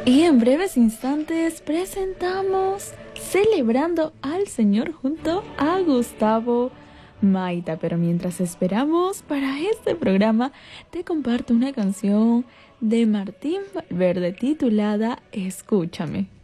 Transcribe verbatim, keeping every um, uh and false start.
Y en breves instantes presentamos Celebrando al Señor junto a Gustavo Maita. Pero mientras esperamos para este programa, te comparto una canción de Martín Valverde titulada Escúchame.